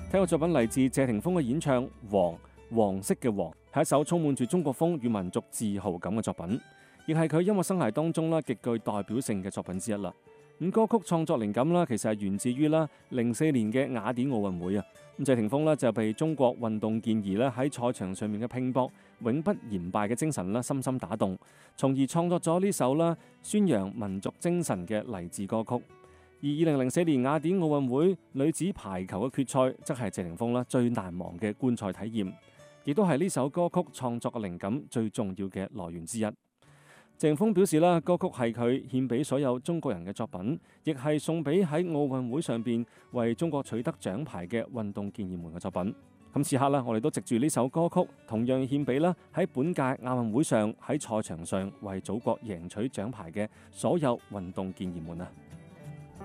聽個作品嚟自謝霆鋒嘅演唱《黃色嘅黃》，係一首充滿住中國風與民族自豪感嘅作品，亦係佢音樂生涯當中極具代表性嘅作品之一啦。咁歌曲創作靈感其實係源自於04年嘅雅典奧運會啊。咁謝霆鋒就被中國運動健兒喺賽場上面嘅拼搏、永不言敗嘅精神深深打動，從而創作咗呢首宣揚民族精神嘅勵志歌曲。而2004年雅典奧運會女子排球嘅決賽，則係謝霆鋒最難忘嘅觀賽體驗，亦都係呢首歌曲創作嘅靈感最重要嘅來源之一。謝霆鋒表示歌曲係佢獻俾所有中國人嘅作品，亦係送俾喺奧運會上邊為中國取得獎牌嘅運動健兒們嘅作品。咁此刻我哋都藉住呢首歌曲，同樣獻俾喺本屆亞運會上喺賽場上為祖國贏取獎牌嘅所有運動健兒們啊！